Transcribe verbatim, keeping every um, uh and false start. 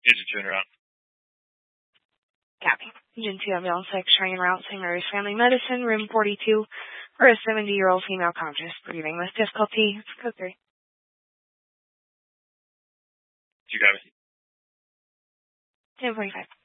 Agent two en route. Copy. Agent two, ambulance X-ray en route, Saint Mary's Family Medicine, room forty-two, for a seventy-year-old female conscious, breathing with difficulty. Code three. You got it. ten forty-five.